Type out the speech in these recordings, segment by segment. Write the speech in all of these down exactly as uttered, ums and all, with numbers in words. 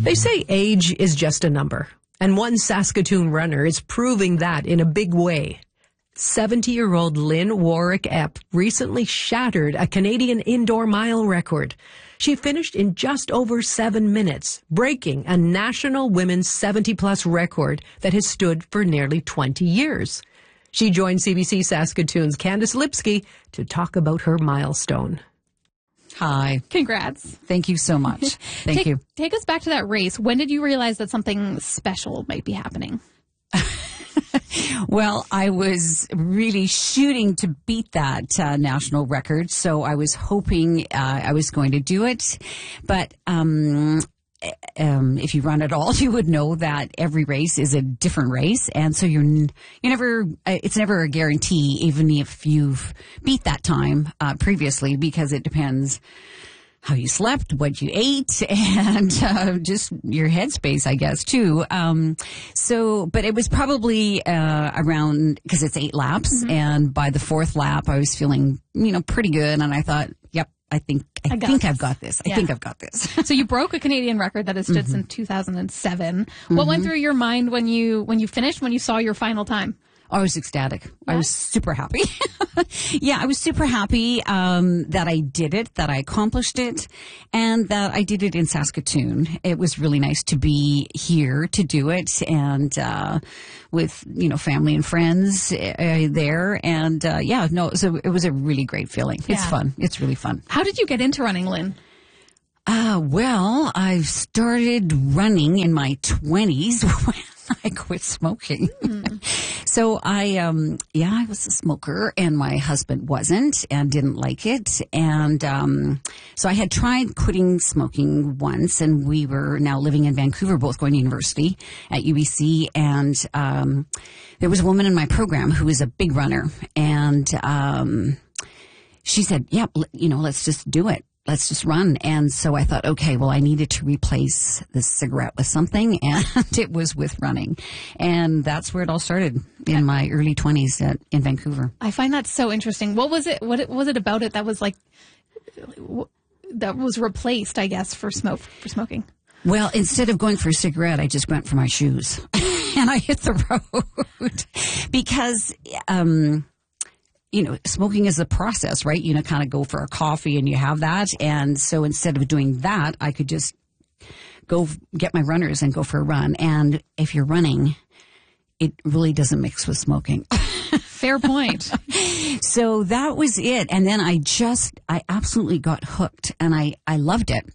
They say age is just a number, and one Saskatoon runner is proving that in a big way. seventy-year-old Lynn Warwick-Epp recently shattered a Canadian indoor mile record. She finished in just over seven minutes, breaking a national women's seventy-plus record that has stood for nearly twenty years. She joined C B C Saskatoon's Candice Lipsky to talk about her milestone. Hi. Congrats. Thank you so much. Thank take, you. Take us back to that race. When did you realize that something special might be happening? Well, I was really shooting to beat that uh, national record, so I was hoping uh, I was going to do it. But um, um, if you run at all, you would know that every race is a different race, and so you're you never. Uh, it's never a guarantee, even if you've beat that time uh, previously, because it depends how you slept, what you ate, and uh, just your headspace, I guess, too. Um, so, but it was probably uh, around, because it's eight laps, mm-hmm. and by the fourth lap, I was feeling, you know, pretty good, and I thought, yep, I think I, I think this. I've got this. I yeah. think I've got this. So you broke a Canadian record that has stood mm-hmm. since two thousand seven. Mm-hmm. What went through your mind when you when you finished, when you saw your final time? I was ecstatic. Yeah. I was super happy. yeah, I was super happy um, that I did it, that I accomplished it, and that I did it in Saskatoon. It was really nice to be here to do it, and uh, with you know family and friends uh, there, and uh, yeah, no, so it was a really great feeling. It's yeah. fun. It's really fun. How did you get into running, Lynn? Uh, well, I started running in my twenties when I quit smoking. Mm. So I, um, yeah, I was a smoker, and my husband wasn't and didn't like it. And, um, so I had tried quitting smoking once, and we were now living in Vancouver, both going to university at U B C. And, um, there was a woman in my program who was a big runner, and, um, she said, yeah, you know, let's just do it. Let's just run. And so I thought, okay, well, I needed to replace this cigarette with something, and it was with running. And that's where it all started in my early twenties at, in Vancouver. I find that so interesting. What was it, what it, was it about it that was like, that was replaced, I guess, for smoke, for smoking? Well, instead of going for a cigarette, I just went for my shoes and I hit the road because, um, you know, smoking is a process, right? You know, kind of go for a coffee and you have that. And so instead of doing that, I could just go get my runners and go for a run. And if you're running, it really doesn't mix with smoking. Fair point. So that was it. And then I just, I absolutely got hooked, and I, I loved it.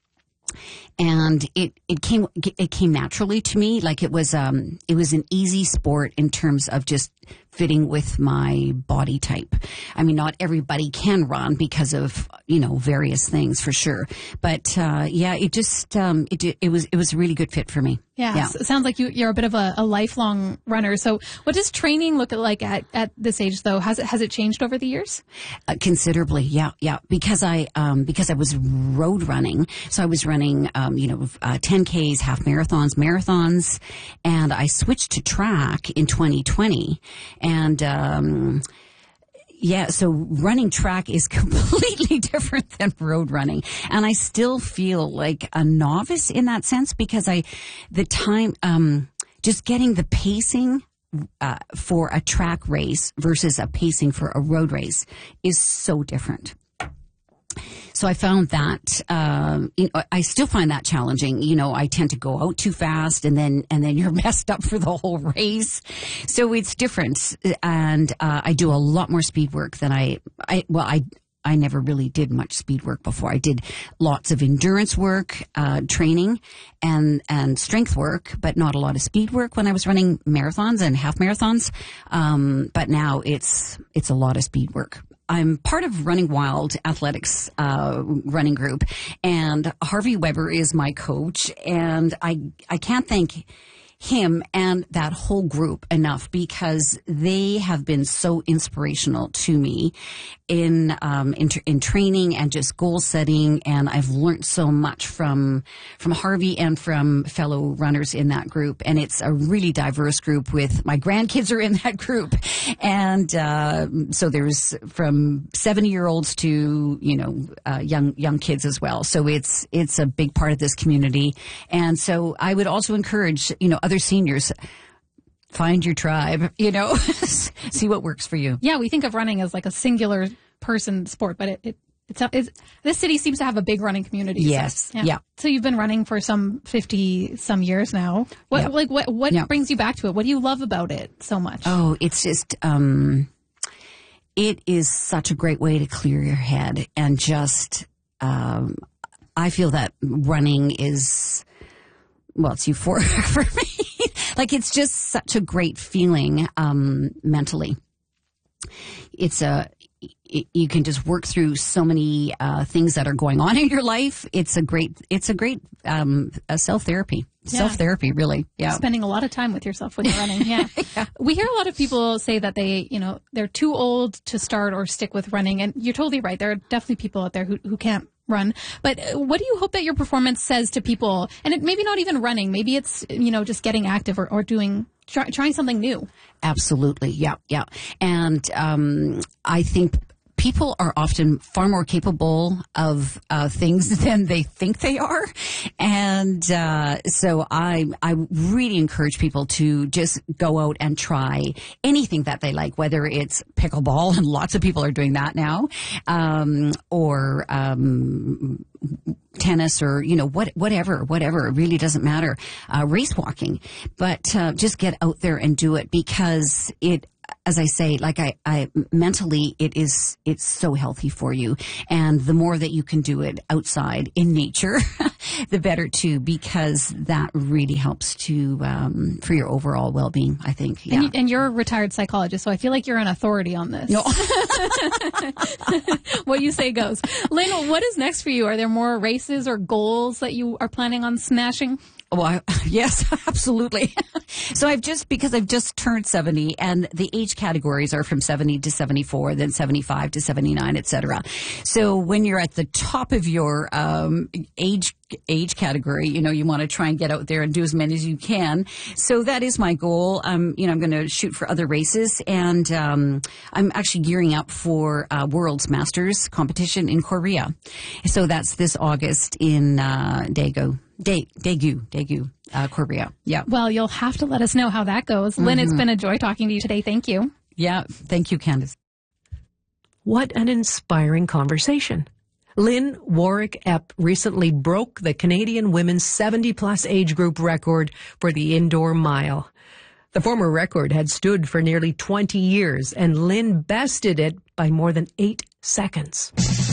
And it, it came, it came naturally to me. Like it was, um, it was an easy sport in terms of just fitting with my body type. I mean, not everybody can run because of, you know, various things for sure. But, uh, yeah, it just, um, it, it was, it was a really good fit for me. Yeah. yeah. So it sounds like you, you're a bit of a, a lifelong runner. So what does training look like at, at this age though? Has it, has it changed over the years? Uh, considerably. Yeah. Yeah. Because I, um, because I was road running. So I was running, um, you know, uh, ten Ks, half marathons, marathons, and I switched to track in twenty twenty. And, um, yeah, so running track is completely different than road running. And I still feel like a novice in that sense because I, the time, um, just getting the pacing, uh, for a track race versus a pacing for a road race is so different. So I found that, um, you know, I still find that challenging. You know, I tend to go out too fast and then, and then you're messed up for the whole race. So it's different. And, uh, I do a lot more speed work than I, I, well, I, I never really did much speed work before. I did lots of endurance work, uh, training and, and strength work, but not a lot of speed work when I was running marathons and half marathons. Um, but now it's, it's a lot of speed work. I'm part of Running Wild Athletics uh, running group, and Harvey Weber is my coach, and I I can't thank him and that whole group enough because they have been so inspirational to me in um in, in training and just goal setting, and I've learned so much from from Harvey and from fellow runners in that group. And it's a really diverse group with my grandkids are in that group, and uh so there's from seventy year olds to you know uh, young young kids as well. So it's it's a big part of this community. And so I would also encourage you know other seniors, find your tribe, you know, see what works for you. Yeah, we think of running as like a singular person sport, but it, it it's, a, it's this city seems to have a big running community. Yes, so, yeah. yeah. So you've been running for some fifty some years now. What yeah. like what what yeah. brings you back to it? What do you love about it so much? Oh, it's just um, it is such a great way to clear your head and just. Um, I feel that running is, well, it's euphoric for me. Like, it's just such a great feeling, um, mentally. It's a, it, you can just work through so many, uh, things that are going on in your life. It's a great, it's a great, um, a self-therapy. Yeah. Self-therapy, really. Yeah. Spending a lot of time with yourself when you're running. Yeah. yeah. We hear a lot of people say that they, you know, they're too old to start or stick with running. And you're totally right. There are definitely people out there who, who can't run. But what do you hope that your performance says to people? And it maybe not even running. Maybe it's, you know, just getting active or, or doing, try, trying something new. Absolutely. Yeah. Yeah. And, um, I think people are often far more capable of uh, things than they think they are. And uh, so I I really encourage people to just go out and try anything that they like, whether it's pickleball, and lots of people are doing that now, um, or um, tennis, or, you know, what, whatever, whatever. It really doesn't matter. Uh, race walking. But uh, just get out there and do it, because it, as I say, like I, I mentally, it is, it's so healthy for you. And the more that you can do it outside in nature, the better too, because that really helps to, um, for your overall well-being, I think. Yeah. And, you, and you're a retired psychologist, so I feel like you're an authority on this. No. What you say goes. Lynn, what is next for you? Are there more races or goals that you are planning on smashing? Well, I, yes, absolutely. So I've just, because I've just turned seventy, and the age categories are from seventy to seventy-four, then seventy-five to seventy-nine, et cetera. So when you're at the top of your um, age age category, you know, you want to try and get out there and do as many as you can. So that is my goal. Um, you know, I'm going to shoot for other races, and um, I'm actually gearing up for uh, World's Masters competition in Korea. So that's this August in uh, Daegu. Day, Daegu, Daegu, uh, Korea. Yeah. Well, you'll have to let us know how that goes. Mm-hmm. Lynn, it's been a joy talking to you today. Thank you. Yeah. Thank you, Candace. What an inspiring conversation. Lynn Warwick Epp recently broke the Canadian women's seventy plus age group record for the indoor mile. The former record had stood for nearly twenty years, and Lynn bested it by more than eight seconds.